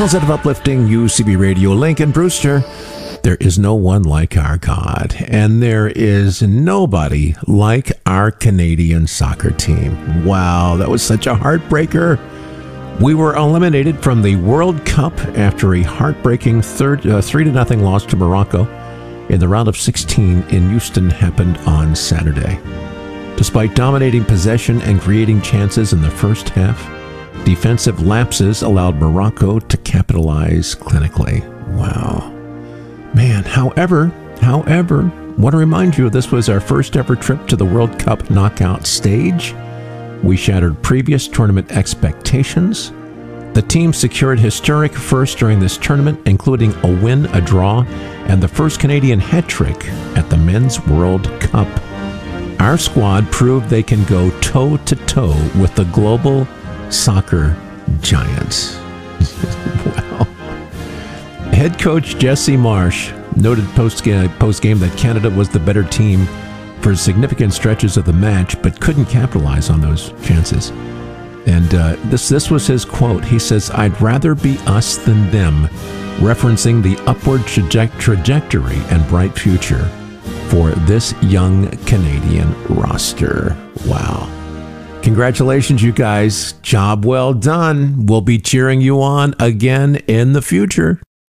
Positive uplifting UCB Radio, Lincoln Brewster. There is no one like our God, and there is nobody like our Canadian soccer team. Wow, that was such a heartbreaker. We were eliminated from the World Cup after a heartbreaking 3-0 loss to Morocco in the round of 16 in Houston happened on Saturday. Despite dominating possession and creating chances in the first half, defensive lapses allowed Morocco to capitalize clinically. Wow. Man, however, want to remind you, this was our first ever trip to the World Cup knockout stage. We shattered previous tournament expectations. The team secured historic firsts during this tournament, including a win, a draw, and the first Canadian hat trick at the Men's World Cup. Our squad proved they can go toe-to-toe with the global soccer giants. Wow. Head coach Jesse Marsh noted post-game that Canada was the better team for significant stretches of the match, but couldn't capitalize on those chances. And this was his quote. He says, "I'd rather be us than them," referencing the upward trajectory and bright future for this young Canadian roster. Wow. Congratulations, you guys. Job well done. We'll be cheering you on again in the future.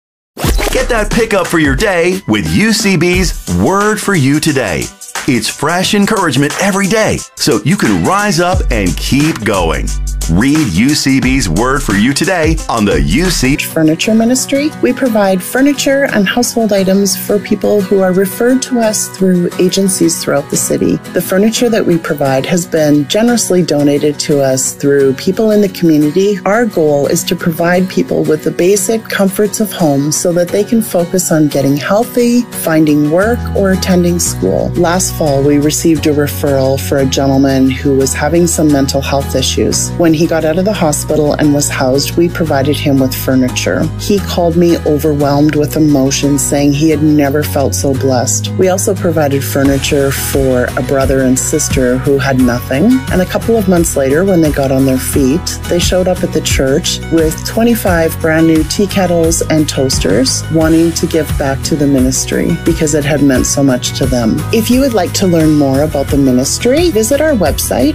Get that pickup for your day with UCB's Word for You Today. It's fresh encouragement every day, so you can rise up and keep going. Read UCB's Word for You Today on the UC Furniture Ministry. We provide furniture and household items for people who are referred to us through agencies throughout the city. The furniture that we provide has been generously donated to us through people in the community. Our goal is to provide people with the basic comforts of home so that they can focus on getting healthy, finding work, or attending school. Last fall, we received a referral for a gentleman who was having some mental health issues. When he got out of the hospital and was housed, we provided him with furniture. He called me overwhelmed with emotion, saying he had never felt so blessed. We also provided furniture for a brother and sister who had nothing. And a couple of months later, when they got on their feet, they showed up at the church with 25 brand new tea kettles and toasters, wanting to give back to the ministry because it had meant so much to them. If you would like to learn more about the ministry, visit our website,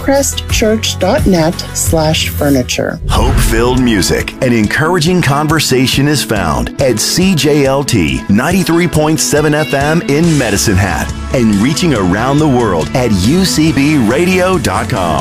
hillcrestchurch.net/furniture. Hope-filled music and encouraging conversation is found at CJLT 93.7 FM in Medicine Hat and reaching around the world at UCBradio.com.